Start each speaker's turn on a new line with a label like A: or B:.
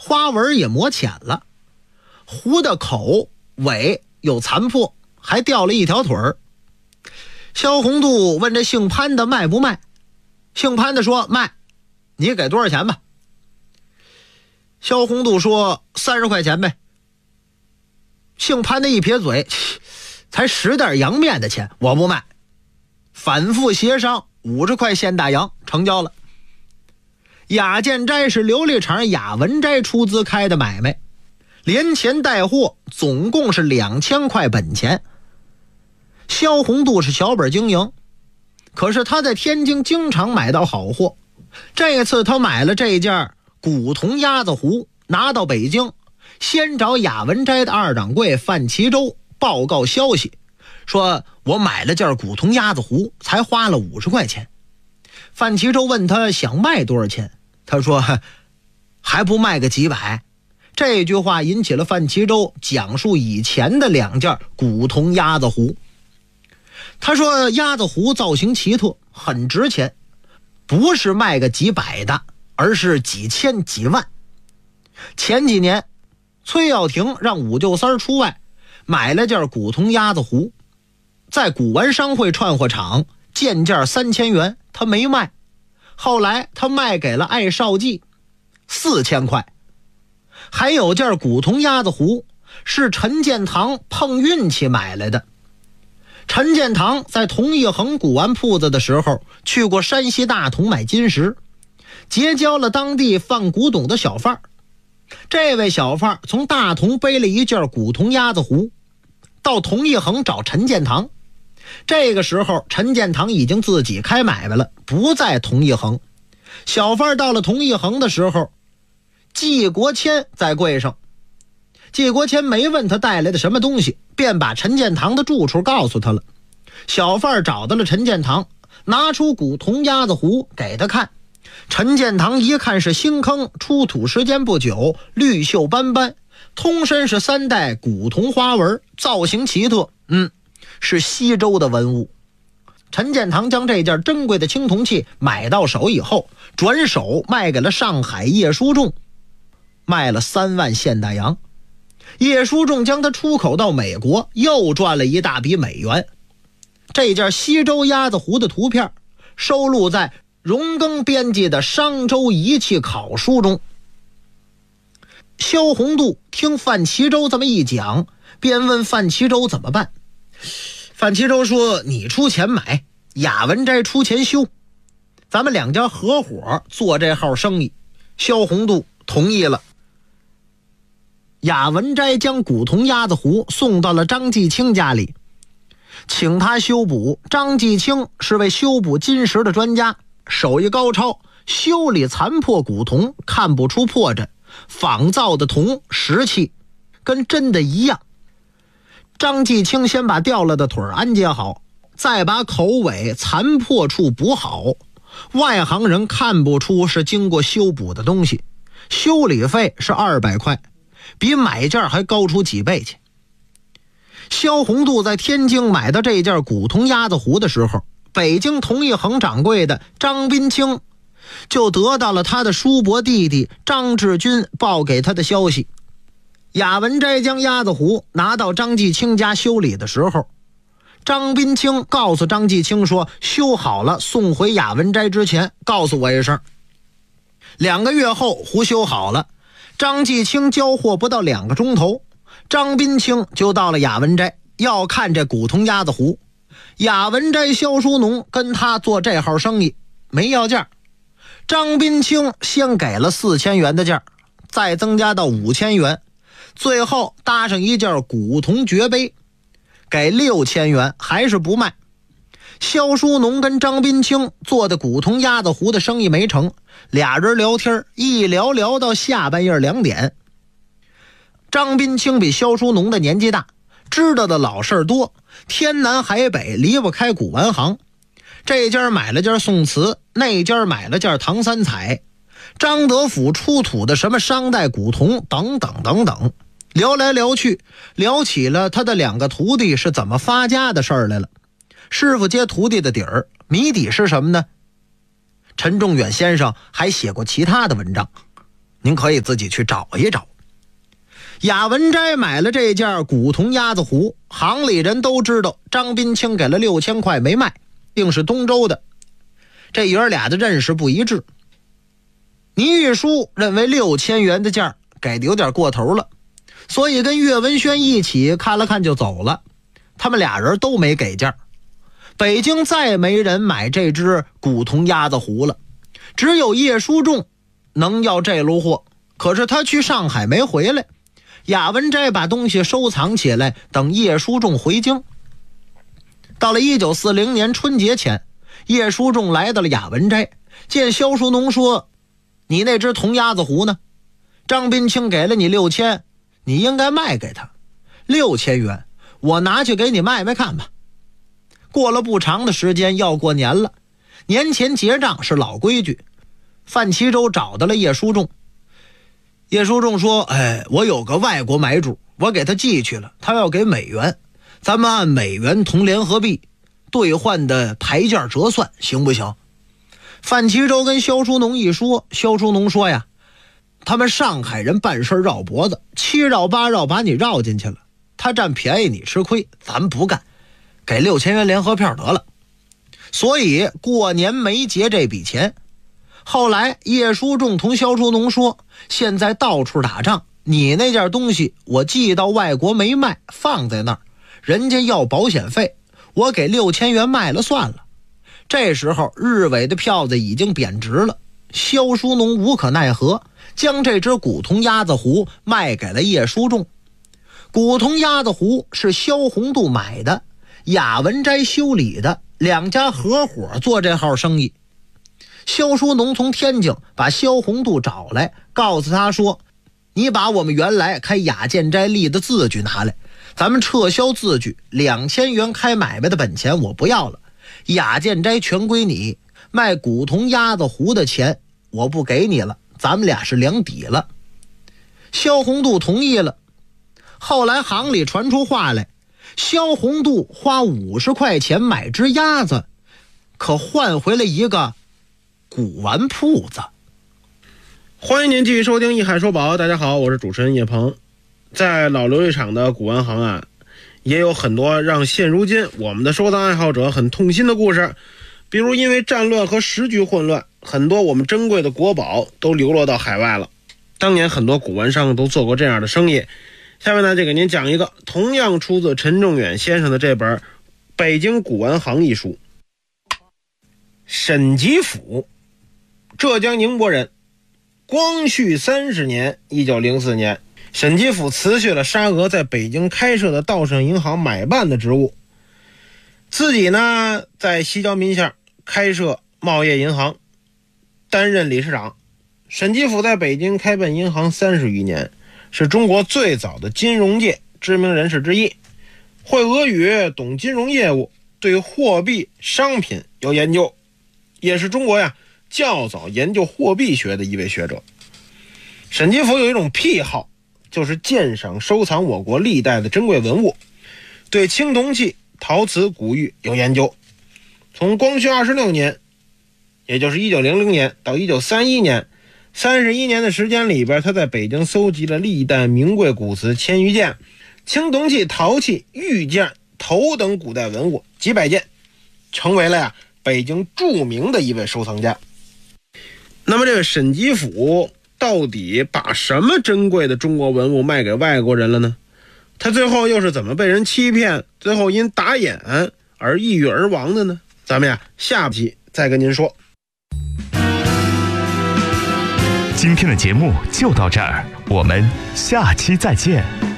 A: 花纹也磨浅了，壶的口尾有残破，还掉了一条腿儿。萧红度问这姓潘的卖不卖，姓潘的说卖，你给多少钱吧？萧红度说30块钱呗。姓潘的一撇嘴，才10袋洋面的钱，我不卖。反复协商，50块现大洋成交了。雅建斋是琉璃厂雅文斋出资开的买卖，连钱带货总共是2000块本钱。萧红度是小本经营，可是他在天津经常买到好货。这次他买了这件古铜鸭子壶，拿到北京，先找雅文斋的二掌柜范其洲报告消息，说我买了件古铜鸭子壶，才花了50块钱。范其洲问他想卖多少钱，他说还不卖个几百。这句话引起了范其洲讲述以前的2件古铜鸭子壶。他说鸭子壶造型奇特，很值钱，不是卖个几百的，而是几千几万。前几年崔耀庭让五舅三出外买了件古铜鸭子壶，在古玩商会串货场件件3000元，他没卖。后来他卖给了艾少记4000块。还有件古铜鸭子壶是陈建堂碰运气买来的。陈建堂在同义恒古玩铺子的时候去过山西大同买金石，结交了当地贩古董的小贩。这位小贩从大同背了一件古铜鸭子壶到同义恒找陈建堂。这个时候陈建堂已经自己开买卖了，不在同义恒。小贩到了同义恒的时候，季国谦在柜上。季国谦没问他带来的什么东西，便把陈建堂的住处告诉他了。小贩找到了陈建堂，拿出古铜鸭子壶给他看。陈建堂一看是新坑，出土时间不久，绿锈斑斑，通身是3带古铜花纹，造型奇特，是西周的文物。陈建堂将这件珍贵的青铜器买到手以后，转手卖给了上海叶书仲，卖了3万现大洋。叶书仲将它出口到美国，又赚了一大笔美元。这件西周鸭子壶的图片收录在荣庚编辑的商周仪器考书中。萧红度听范其洲这么一讲，便问范其洲怎么办。范其洲说，你出钱买，雅文斋出钱修，咱们2家合伙做这号生意。萧红度同意了。雅文斋将古铜鸭子壶送到了张继清家里，请他修补。张继清是位修补金石的专家，手艺高超，修理残破古铜看不出破绽，仿造的铜石器跟真的一样。张继清先把掉了的腿安接好，再把口尾残破处补好，外行人看不出是经过修补的东西。修理费是200块，比买件还高出几倍去。萧红度在天津买到这件古铜鸭子壶的时候，北京同义恒掌柜的张斌清就得到了他的叔伯弟弟张志军报给他的消息。雅文斋将鸭子壶拿到张继清家修理的时候，张斌清告诉张继清说，修好了送回雅文斋之前告诉我一声。2个月后壶修好了，张继清交货不到2个钟头，张斌清就到了雅文斋，要看这古铜鸭子壶。雅文斋萧书农跟他做这号生意，没要价。张斌清先给了4000元的价，再增加到5000元，最后搭上一件古铜爵杯，给6000元，还是不卖。萧书农跟张斌清做的古铜鸭子壶的生意没成，俩人聊天，一聊到下半夜2点。张斌清比萧书农的年纪大，知道的老事多，天南海北离不开古玩行。这家买了件宋瓷，那家买了件唐三彩，张德府出土的什么商代古铜等等等等。聊来聊去，聊起了他的2个徒弟是怎么发家的事儿来了。师傅接徒弟的底儿，谜底是什么呢？陈仲远先生还写过其他的文章， 您可以自己去找一找。雅文斋买了这件古铜鸭子壶，行里人都知道张宾清给了6000块没卖，定是东周的。这爷俩的认识不一致，倪玉书认为6000元的价给的有点过头了，所以跟岳文轩一起看了看就走了。他们俩人都没给价。北京再没人买这只古铜鸭子壶了，只有叶书仲能要这炉货，可是他去上海没回来。雅文斋把东西收藏起来，等叶书仲回京。到了1940年春节前，叶书仲来到了雅文斋，见萧书农说：“你那只铜鸭子壶呢？张宾清给了你6000，你应该卖给他6000元，我拿去给你卖卖看吧。”过了不长的时间，要过年了，年前结账是老规矩。范其洲找到了叶书仲，叶书仲说：“我有个外国买主，我给他寄去了，他要给美元，咱们按美元同联合币兑换的牌价折算，行不行？”范其洲跟萧书农一说，萧书农说呀：“他们上海人办事绕脖子，7绕8绕把你绕进去了，他占便宜你吃亏，咱不干，给6000元联合票得了。”所以过年没结这笔钱。后来叶书仲同萧书农说：“现在到处打仗，你那件东西我寄到外国没卖，放在那儿，人家要保险费，我给6000元卖了算了。”这时候日伪的票子已经贬值了，萧书农无可奈何，将这只古铜鸭子壶卖给了叶书仲。古铜鸭子壶是萧宏度买的，雅文斋修理的，两家合伙做这号生意。萧书农从天津把萧宏度找来，告诉他说：“你把我们原来开雅建斋立的字据拿来，咱们撤销字据，2000元开买卖的本钱我不要了，雅建斋全归你，卖古铜鸭子壶的钱我不给你了，咱们俩是两底了。”萧宏度同意了。后来行里传出话来，萧宏度花50块钱买只鸭子，可换回了一个古玩铺子。
B: 欢迎您继续收听一海说宝，大家好，我是主持人叶鹏。在老琉璃厂的古玩行啊，也有很多让现如今我们的收藏爱好者很痛心的故事。比如因为战乱和时局混乱，很多我们珍贵的国宝都流落到海外了。当年很多古玩商都做过这样的生意。下面呢，就给您讲一个同样出自陈仲远先生的这本《北京古玩行》一书。沈吉甫，浙江宁波人，光绪30年1904年，沈吉甫辞去了沙俄在北京开设的道盛银行买办的职务，自己呢在西郊民巷开设贸业银行，担任理事长。沈吉甫在北京开办银行30余年，是中国最早的金融界知名人士之一，会俄语，懂金融业务，对货币商品有研究，也是中国较早研究货币学的一位学者。沈吉甫有一种癖好，就是鉴赏收藏我国历代的珍贵文物，对青铜器、陶瓷、古玉有研究。从光绪26年，也就是1900年到1931年31年的时间里边，他在北京搜集了历代名贵古瓷1000余件，青铜器、陶器、玉件、头等古代文物几百件，成为了北京著名的一位收藏家。那么这个沈吉甫到底把什么珍贵的中国文物卖给外国人了呢？他最后又是怎么被人欺骗，最后因打眼而抑郁而亡的呢？咱们下集再跟您说。
C: 今天的节目就到这儿，我们下期再见。